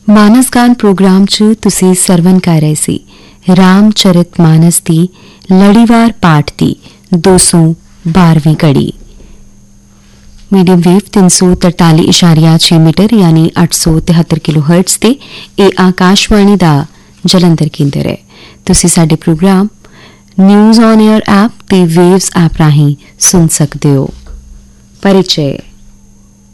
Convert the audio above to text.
मानस गान प्रोग्राम च तुसी सरवण कर रहे सी रामचरित मानस दी लड़ीवार पाठ दी 212वीं कड़ी मीडियम वेव 343.6 मीटर यानी 873 किलोहर्ट्ज ते ए आकाशवाणी दा जलंधर केंद्र है। तुसी साडे programme news on air app ते वेव्स ऐप राही सुन सकते हो। परिचय